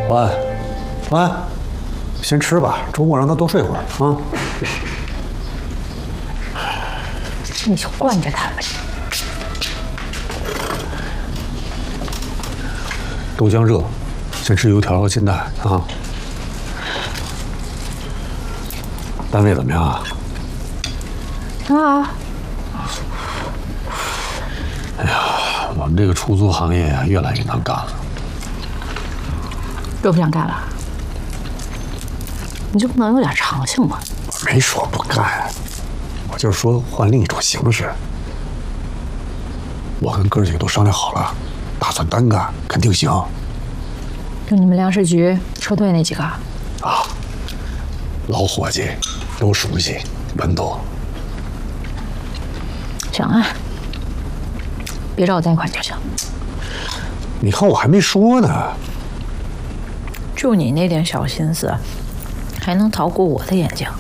晚安，晚安，先吃吧，周末让他多睡会儿啊。 你就惯着他吧。 豆浆热，先吃油条和煎蛋啊。单位怎么样啊？ 挺好。 哎呀，我们这个出租行业呀，越来越难干了。 又不想干了？你就不能有点长性吗？ 我没说不干，我就是说换另一种形式。我跟哥几个都商量好了，打算单干，肯定行。 就你们粮食局车队那几个？ 啊，老伙计，都熟悉，稳妥。 行啊，别找我贷款就行。 你看我还没说呢。 就你那点小心思，还能逃过我的眼睛？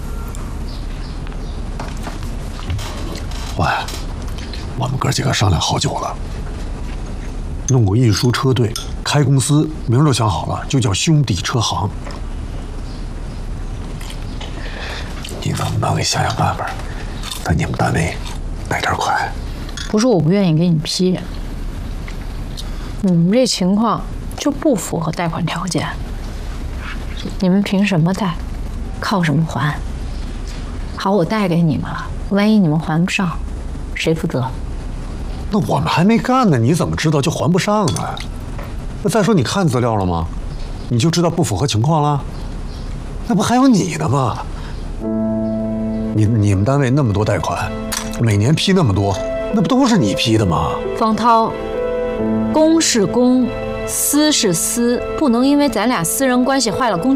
喂，我们哥几个商量好久了，弄个运输车队，开公司，名儿都想好了，就叫兄弟车行。你能不能给想想办法，在你们单位贷点款？ 不是我不愿意给你批，你们这情况就不符合贷款条件。你们凭什么贷？靠什么还？好，我贷给你们了，万一你们还不上，谁负责？ 那我们还没干呢，你怎么知道就还不上呢？那再说你看资料了吗？你就知道不符合情况了？那不还有你呢吗？你们单位那么多贷款，每年批那么多，那不都是你批的吗？ 方涛，公是公，私是私，不能因为咱俩私人关系坏了公。